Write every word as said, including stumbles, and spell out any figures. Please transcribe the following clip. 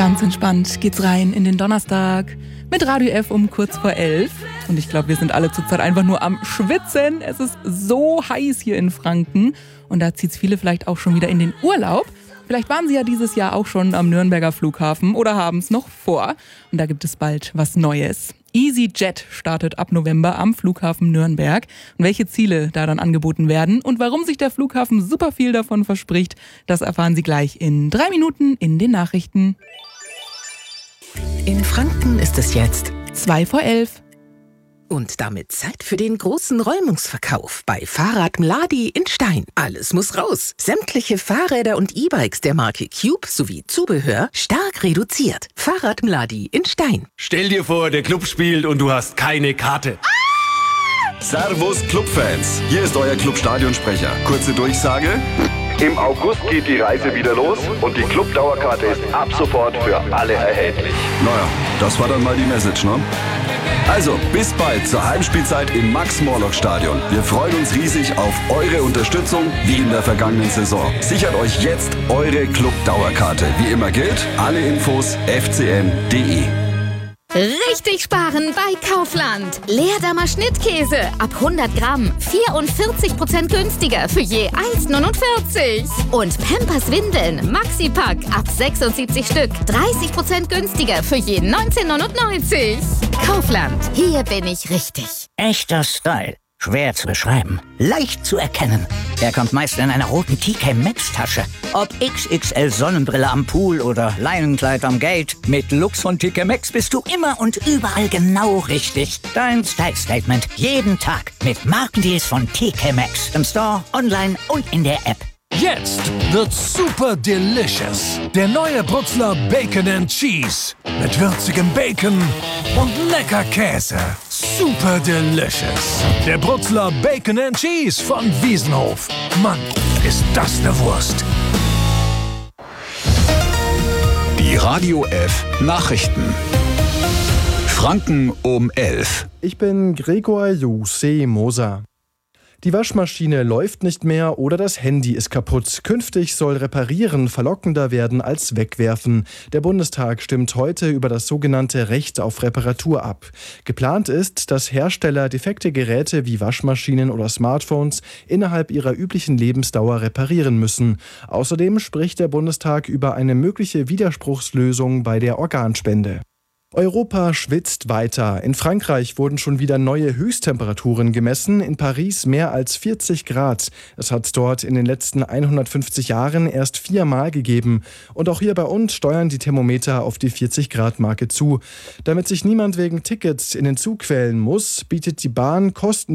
Ganz entspannt geht's rein in den Donnerstag mit Radio F um kurz vor elf. Und ich glaube, wir sind alle zurzeit einfach nur am Schwitzen. Es ist so heiß hier in Franken. Und da zieht's viele vielleicht auch schon wieder in den Urlaub. Vielleicht waren sie ja dieses Jahr auch schon am Nürnberger Flughafen oder haben es noch vor. Und da gibt es bald was Neues. EasyJet startet ab November am Flughafen Nürnberg. Und welche Ziele da dann angeboten werden und warum sich der Flughafen super viel davon verspricht, das erfahren Sie gleich in drei Minuten in den Nachrichten. In Franken ist es jetzt Zwei vor elf. Und damit Zeit für den großen Räumungsverkauf bei Fahrrad Mladi in Stein. Alles muss raus. Sämtliche Fahrräder und E-Bikes der Marke Cube sowie Zubehör stark reduziert. Fahrrad Mladi in Stein. Stell dir vor, der Club spielt und du hast keine Karte. Ah! Servus Clubfans, hier ist euer Club-Stadionsprecher. Kurze Durchsage. Im August geht die Reise wieder los und die Club-Dauerkarte ist ab sofort für alle erhältlich. Naja, das war dann mal die Message, ne? Also, bis bald zur Heimspielzeit im Max-Morlock-Stadion. Wir freuen uns riesig auf eure Unterstützung, wie in der vergangenen Saison. Sichert euch jetzt eure Club-Dauerkarte. Wie immer gilt, alle Infos f c m punkt d e. Richtig sparen bei Kaufland. Leerdammer Schnittkäse ab hundert Gramm vierundvierzig Prozent günstiger für je eins neunundvierzig. Und Pampers Windeln Maxi-Pack ab sechsundsiebzig Stück dreißig Prozent günstiger für je neunzehn neunundneunzig. Kaufland, hier bin ich richtig. Echter Style. Schwer zu beschreiben, leicht zu erkennen. Er kommt meist in einer roten T K Maxx Tasche. Ob X X L Sonnenbrille am Pool oder Leinenkleid am Gate, mit Lux von T K Maxx bist du immer und überall genau richtig. Dein Style-Statement jeden Tag mit Markendeals von T K Maxx. Im Store, online und in der App. Jetzt wird's super delicious. Der neue Brutzler Bacon and Cheese. Mit würzigem Bacon und lecker Käse. Super delicious. Der Brutzler Bacon and Cheese von Wiesenhof. Mann, ist das eine Wurst. Die Radio F Nachrichten. Franken um elf. Ich bin Gregor Jose Moser. Die Waschmaschine läuft nicht mehr oder das Handy ist kaputt. Künftig soll Reparieren verlockender werden als Wegwerfen. Der Bundestag stimmt heute über das sogenannte Recht auf Reparatur ab. Geplant ist, dass Hersteller defekte Geräte wie Waschmaschinen oder Smartphones innerhalb ihrer üblichen Lebensdauer reparieren müssen. Außerdem spricht der Bundestag über eine mögliche Widerspruchslösung bei der Organspende. Europa schwitzt weiter. In Frankreich wurden schon wieder neue Höchsttemperaturen gemessen. In Paris mehr als vierzig Grad. Es hat dort in den letzten hundertfünfzig Jahren erst viermal gegeben. Und auch hier bei uns steuern die Thermometer auf die vierzig Grad Marke zu. Damit sich niemand wegen Tickets in den Zug quälen muss, bietet die Bahn Kosten